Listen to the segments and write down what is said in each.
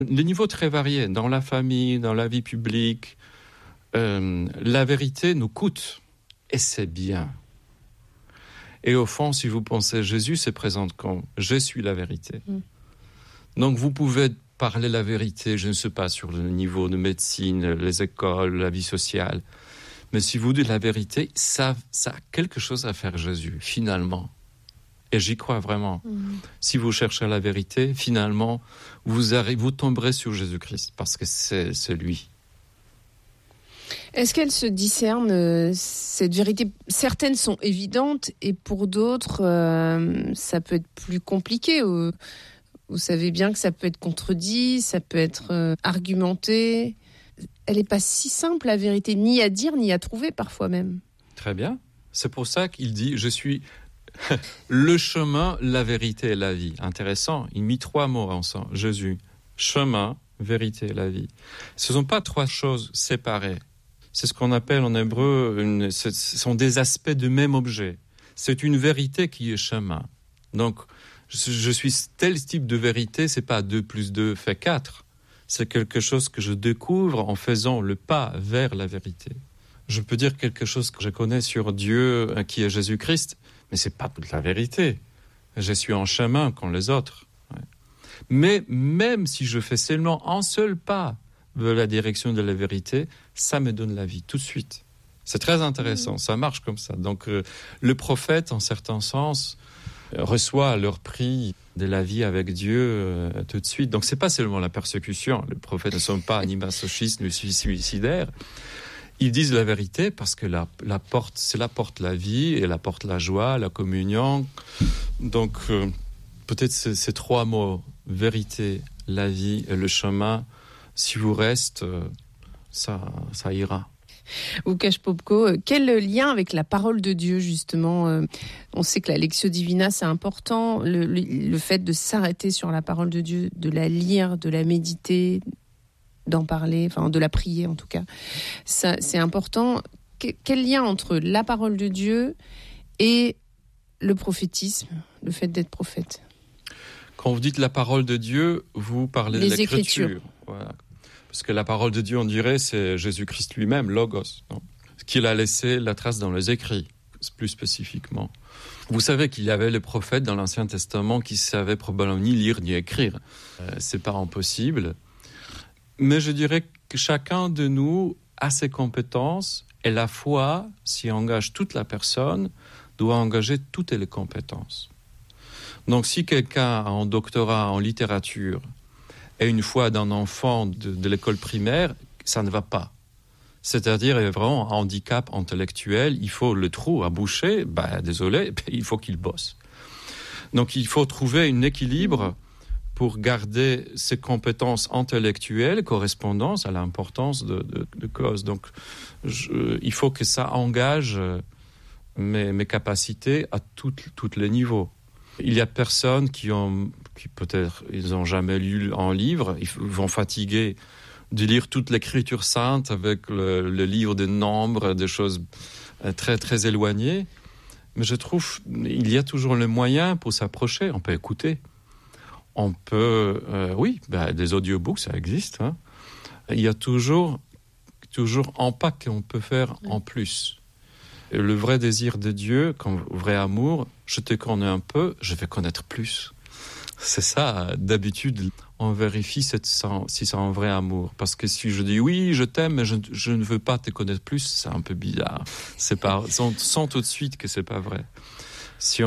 Les niveaux très variés, dans la famille, dans la vie publique, la vérité nous coûte, et c'est bien. Et au fond, si vous pensez, Jésus se présente comme « je suis la vérité ». Donc vous pouvez parler la vérité, je ne sais pas, sur le niveau de médecine, les écoles, la vie sociale. Mais si vous dites la vérité, ça a quelque chose à faire Jésus, finalement. Et j'y crois vraiment. Si vous cherchez la vérité, finalement, vous tomberez sur Jésus-Christ, parce que c'est lui. Est-ce qu'elle se discerne, cette vérité? Certaines sont évidentes, et pour d'autres, ça peut être plus compliqué. Vous savez bien que ça peut être contredit, ça peut être argumenté. Elle n'est pas si simple, la vérité, ni à dire, ni à trouver, parfois même. Très bien. C'est pour ça qu'il dit « je suis le chemin, la vérité et la vie ». Intéressant, il met 3 mots ensemble. Jésus, chemin, vérité et la vie. Ce ne sont pas 3 choses séparées. C'est ce qu'on appelle en hébreu, ce sont des aspects du même objet. C'est une vérité qui est chemin. Donc, je suis tel type de vérité, c'est pas 2 plus 2 fait 4. C'est quelque chose que je découvre en faisant le pas vers la vérité. Je peux dire quelque chose que je connais sur Dieu, qui est Jésus-Christ, mais c'est pas toute la vérité. Je suis en chemin comme les autres. Mais même si je fais seulement un seul pas vers la direction de la vérité, ça me donne la vie tout de suite. C'est très intéressant, ça marche comme ça. Donc le prophète, en certain sens, reçoit leur prix de la vie avec Dieu tout de suite. Donc c'est pas seulement la persécution. Les prophètes ne sont pas ni masochistes ni suicidaires. Ils disent la vérité parce que la porte, c'est la porte la vie et la porte la joie, la communion. Donc peut-être ces 3 mots, vérité, la vie et le chemin, si vous restez, ça ira. Łukasz Popko, quel lien avec la parole de Dieu, justement? On sait que la Lectio Divina, c'est important. Le fait de s'arrêter sur la parole de Dieu, de la lire, de la méditer, d'en parler, enfin de la prier en tout cas, ça, c'est important. Quel lien entre la parole de Dieu et le prophétisme, le fait d'être prophète? Quand vous dites la parole de Dieu, vous parlez de l'écriture. Voilà. Parce que la parole de Dieu, on dirait, c'est Jésus-Christ lui-même, Logos, non? Qu'il a laissé la trace dans les écrits, plus spécifiquement. Vous savez qu'il y avait les prophètes dans l'Ancien Testament qui ne savaient probablement ni lire ni écrire. C'est pas impossible. Mais je dirais que chacun de nous a ses compétences et la foi, si engage toute la personne, doit engager toutes les compétences. Donc si quelqu'un a un doctorat en littérature et une foi d'un enfant de l'école primaire, ça ne va pas. C'est-à-dire, il y a vraiment un handicap intellectuel, il faut le trou à boucher, désolé, il faut qu'il bosse. Donc il faut trouver un équilibre pour garder ses compétences intellectuelles correspondant à l'importance de cause. Donc il faut que ça engage mes capacités à tous les niveaux. Il y a personnes qui peut-être ils n'ont jamais lu un livre, ils vont fatiguer de lire toute l'écriture sainte avec le livre des nombres, des choses très très éloignées. Mais je trouve il y a toujours le moyen pour s'approcher. On peut écouter, on peut, des audiobooks, ça existe. Hein. Il y a toujours un pas qu'on peut faire en plus. Et le vrai désir de Dieu, comme vrai amour, je te connais un peu, je vais connaître plus. C'est ça, d'habitude, on vérifie si c'est un vrai amour. Parce que si je dis oui, je t'aime, mais je ne veux pas te connaître plus, c'est un peu bizarre. On sent tout de suite que c'est pas vrai. Si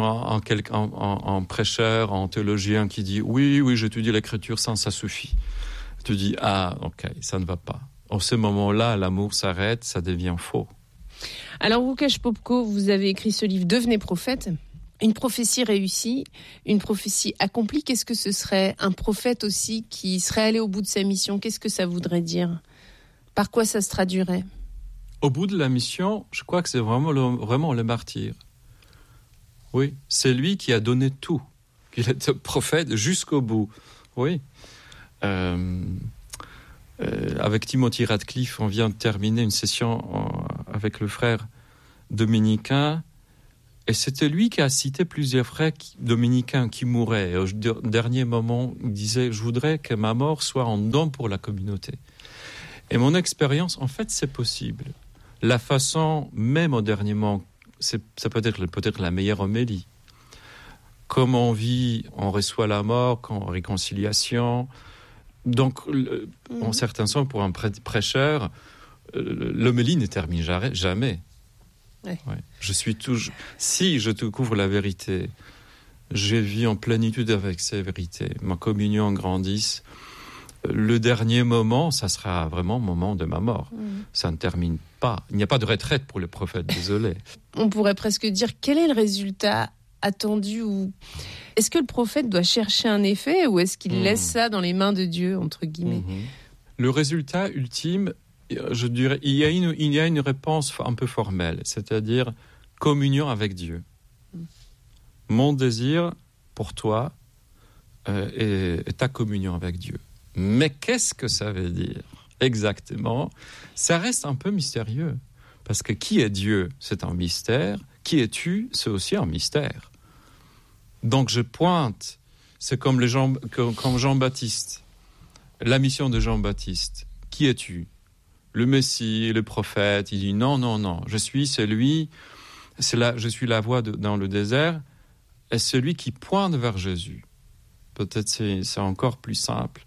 un prêcheur, un théologien qui dit oui, j'étudie l'écriture, ça suffit. Tu dis ok, ça ne va pas. En ce moment-là, l'amour s'arrête, ça devient faux. Alors, Łukasz Popko, vous avez écrit ce livre « Devenez prophète ». Une prophétie réussie, une prophétie accomplie. Qu'est-ce que ce serait un prophète aussi qui serait allé au bout de sa mission? Qu'est-ce que ça voudrait dire? Par quoi ça se traduirait? Au bout de la mission, je crois que c'est vraiment le martyr. Oui, c'est lui qui a donné tout. Il est prophète jusqu'au bout. Oui. Avec Timothy Radcliffe, on vient de terminer une session avec le frère dominicain Et c'était lui qui a cité plusieurs frères dominicains qui mouraient. Et au dernier moment, il disait « Je voudrais que ma mort soit en don pour la communauté ». Et mon expérience, en fait, c'est possible. La façon, même au dernier moment, ça peut être la meilleure homélie. Comme on vit, on reçoit la mort, en réconciliation. Donc, en certains sens, pour un prêcheur, l'homélie ne termine jamais. Ouais. Je suis toujours. Si je te couvre la vérité, je vis en plénitude avec ces vérités. Ma communion grandisse. Le dernier moment, ça sera vraiment le moment de ma mort. Ça ne termine pas. Il n'y a pas de retraite pour le prophète, désolé. On pourrait presque dire quel est le résultat attendu ou est-ce que le prophète doit chercher un effet ou est-ce qu'il laisse ça dans les mains de Dieu, entre guillemets? Le résultat ultime, je dirais, il y a une réponse un peu formelle, c'est-à-dire communion avec Dieu. Mon désir pour toi est ta communion avec Dieu. Mais qu'est-ce que ça veut dire exactement? Ça reste un peu mystérieux, parce que qui est Dieu? C'est un mystère. Qui es-tu? C'est aussi un mystère. Donc je pointe, c'est comme Jean-Baptiste, la mission de Jean-Baptiste. Qui es-tu? Le Messie, le prophète. Il dit non, je suis celui, je suis la voix dans le désert, et celui qui pointe vers Jésus. Peut-être c'est encore plus simple.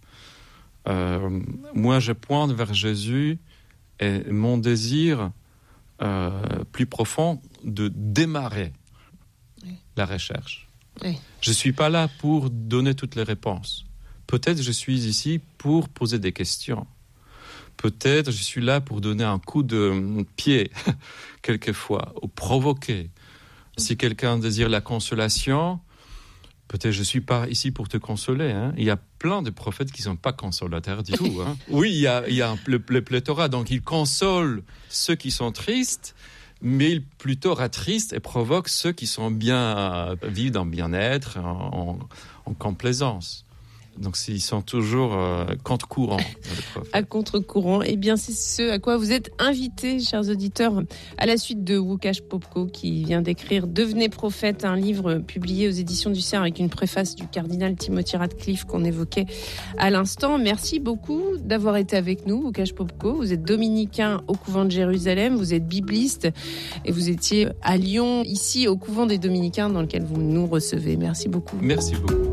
Moi, je pointe vers Jésus, et mon désir plus profond de démarrer la recherche. Je ne suis pas là pour donner toutes les réponses. Peut-être je suis ici pour poser des questions. Peut-être je suis là pour donner un coup de pied, quelquefois, ou provoquer. Si quelqu'un désire la consolation, peut-être je ne suis pas ici pour te consoler. Il y a plein de prophètes qui ne sont pas consolateurs du tout. Oui, il y a le pléthora. Donc, ils consolent ceux qui sont tristes, mais ils plutôt rattriste et provoque ceux qui sont vivent dans le bien-être, en complaisance. Donc, ils sont toujours contre-courant. À contre-courant. Eh bien, c'est ce à quoi vous êtes invités, chers auditeurs, à la suite de Łukasz Popko, qui vient d'écrire « Devenez prophète », un livre publié aux éditions du CERF avec une préface du cardinal Timothy Radcliffe qu'on évoquait à l'instant. Merci beaucoup d'avoir été avec nous, Łukasz Popko. Vous êtes dominicain au couvent de Jérusalem, vous êtes bibliste et vous étiez à Lyon, ici, au couvent des dominicains dans lequel vous nous recevez. Merci beaucoup. Merci beaucoup.